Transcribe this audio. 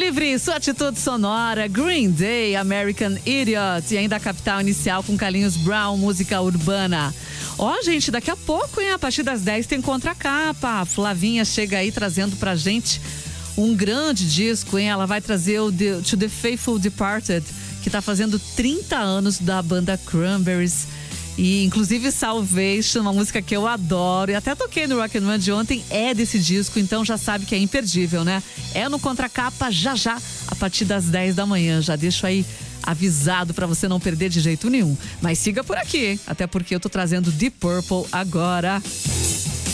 Livre, sua atitude sonora, Green Day, American Idiot e ainda a Capital Inicial com Carlinhos Brown, música urbana. Ó, gente, daqui a pouco, hein, a partir das 10 tem Contracapa. A Flavinha chega aí trazendo pra gente um grande disco, hein? Ela vai trazer o To The Faithful Departed, que tá fazendo 30 anos da banda Cranberries. E inclusive Salvation, uma música que eu adoro e até toquei no Rock and Run de ontem, é desse disco, então já sabe que é imperdível, né? É no Contracapa já, a partir das 10 da manhã. Já deixo aí avisado pra você não perder de jeito nenhum. Mas siga por aqui, hein? Até porque eu tô trazendo Deep Purple agora.